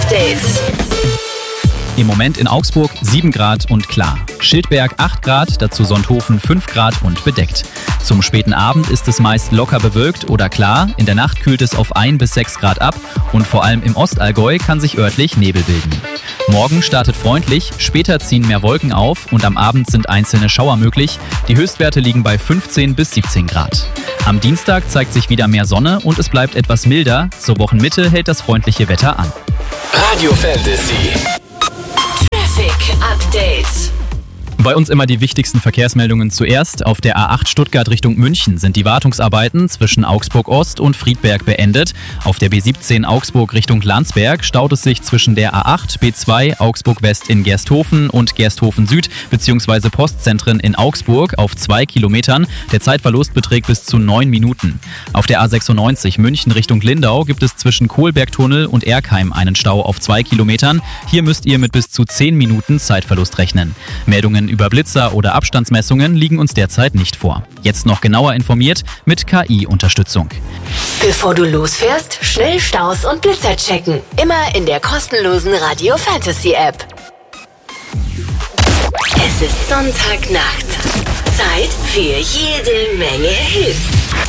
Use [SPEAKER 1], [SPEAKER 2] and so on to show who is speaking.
[SPEAKER 1] Update.
[SPEAKER 2] Im Moment in Augsburg 7 Grad und klar. Schildberg 8 Grad, dazu Sonthofen 5 Grad und bedeckt. Zum späten Abend ist es meist locker bewölkt oder klar. In der Nacht kühlt es auf 1 bis 6 Grad ab und vor allem im Ostallgäu kann sich örtlich Nebel bilden. Morgen startet freundlich, später ziehen mehr Wolken auf und am Abend sind einzelne Schauer möglich. Die Höchstwerte liegen bei 15 bis 17 Grad. Am Dienstag zeigt sich wieder mehr Sonne und es bleibt etwas milder. Zur Wochenmitte hält das freundliche Wetter an.
[SPEAKER 3] Radio Fantasy.
[SPEAKER 1] Traffic Update.
[SPEAKER 2] Bei uns immer die wichtigsten Verkehrsmeldungen zuerst. Auf der A8 Stuttgart Richtung München sind die Wartungsarbeiten zwischen Augsburg Ost und Friedberg beendet. Auf der B17 Augsburg Richtung Landsberg staut es sich zwischen der A8 B2 Augsburg West in Gersthofen und Gersthofen Süd bzw. Postzentren in Augsburg auf 2 Kilometern. Der Zeitverlust beträgt bis zu 9 Minuten. Auf der A96 München Richtung Lindau gibt es zwischen Kohlbergtunnel und Erkheim einen Stau auf 2 Kilometern. Hier müsst ihr mit bis zu 10 Minuten Zeitverlust rechnen. Meldungen über Blitzer oder Abstandsmessungen liegen uns derzeit nicht vor. Jetzt noch genauer informiert mit KI-Unterstützung.
[SPEAKER 1] Bevor du losfährst, schnell Staus und Blitzer checken. Immer in der kostenlosen Radio Fantasy App. Es ist Sonntagnacht. Zeit für jede Menge Hits.